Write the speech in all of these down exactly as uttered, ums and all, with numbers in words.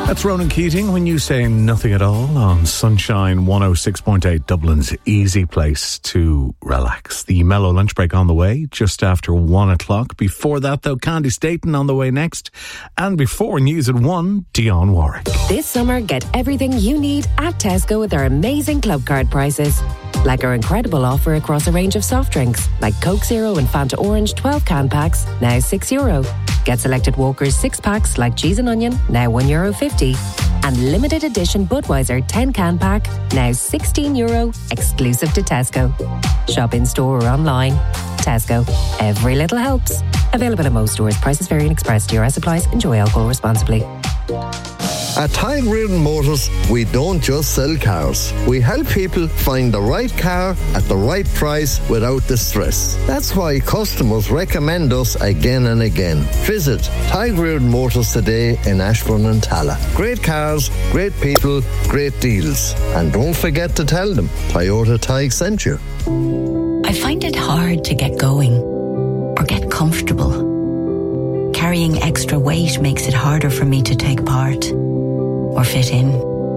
That's Ronan Keating when you say nothing at all on Sunshine one oh six point eight, Dublin's easy place to relax. The mellow lunch break on the way just after one o'clock. Before that, though, Candy Staten on the way next. And before news at one, Dionne Warwick. This summer, get everything you need at Tesco with our amazing club card prices. Like our incredible offer across a range of soft drinks, like Coke Zero and Fanta Orange twelve can packs, now six euro. Get selected Walker's six packs like cheese and onion, now one euro fifty. And limited edition Budweiser ten can pack, now sixteen euro, exclusive to Tesco. Shop in store or online. Tesco. Every little helps. Available at most stores. Prices vary and express. D R S applies. Enjoy alcohol responsibly. At Tide Reardon Motors, we don't just sell cars. We help people find the right car at the right price without the stress. That's why customers recommend us again and again. Visit Tide Reardon Motors today in Ashbourne and Tala. Great cars, great people, great deals. And don't forget to tell them Toyota Tige sent you. I find it hard to get going or get comfortable. Carrying extra weight makes it harder for me to take part or fit in.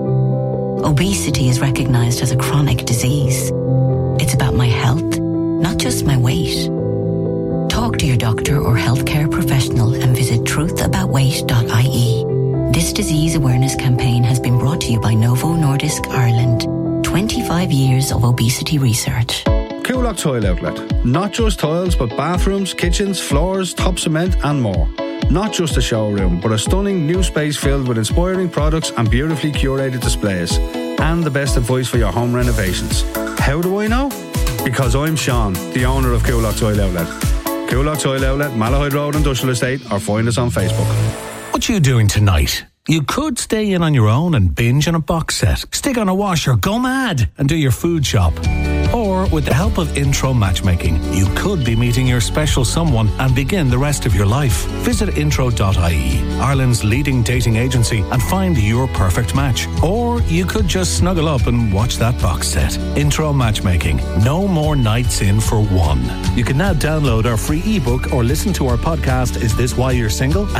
Obesity is recognised as a chronic disease. It's about my health, not just my weight. Talk to your doctor or healthcare professional and visit truth about weight dot I E. This disease awareness campaign has been brought to you by Novo Nordisk Ireland. twenty-five years of obesity research. Coolock Tile Outlet. Not just tiles, but bathrooms, kitchens, floors, top cement and more. Not just a showroom, but a stunning new space filled with inspiring products and beautifully curated displays. And the best advice for your home renovations. How do I know? Because I'm Sean, the owner of Coolock Tile Outlet. Coolock Tile Outlet, Malahide Road Industrial Estate, or find us on Facebook. What you doing tonight? You could stay in on your own and binge on a box set, stick on a washer, go mad and do your food shop. Or with the help of Intro Matchmaking, you could be meeting your special someone and begin the rest of your life. Visit intro dot I E, Ireland's leading dating agency, and find your perfect match. Or you could just snuggle up and watch that box set. Intro Matchmaking. No more nights in for one. You can now download our free ebook or listen to our podcast, Is This Why You're Single?